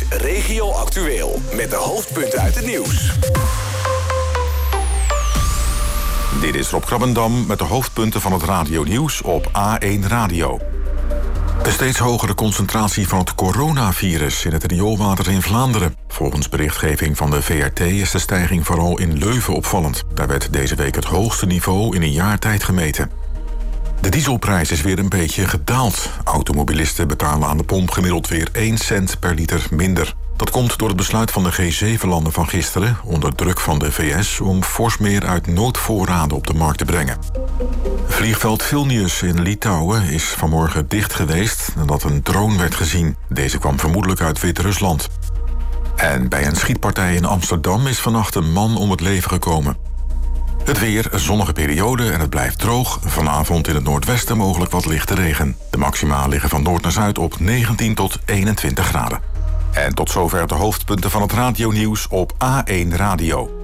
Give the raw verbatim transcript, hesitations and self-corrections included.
Regio Actueel met de hoofdpunten uit het nieuws. Dit is Rob Krabbendam met de hoofdpunten van het radionieuws op A één Radio. De steeds hogere concentratie van het coronavirus in het rioolwater in Vlaanderen. Volgens berichtgeving van de V R T is de stijging vooral in Leuven opvallend. Daar werd deze week het hoogste niveau in een jaar tijd gemeten. De dieselprijs is weer een beetje gedaald. Automobilisten betalen aan de pomp gemiddeld weer één cent per liter minder. Dat komt door het besluit van de G zeven landen van gisteren, onder druk van de V S, om fors meer uit noodvoorraden op de markt te brengen. Vliegveld Vilnius in Litouwen is vanmorgen dicht geweest nadat een drone werd gezien. Deze kwam vermoedelijk uit Wit-Rusland. En bij een schietpartij in Amsterdam is vannacht een man om het leven gekomen. Het weer, een zonnige periode en het blijft droog. Vanavond in het noordwesten mogelijk wat lichte regen. De maxima liggen van noord naar zuid op negentien tot eenentwintig graden. En tot zover de hoofdpunten van het radionieuws op A één Radio.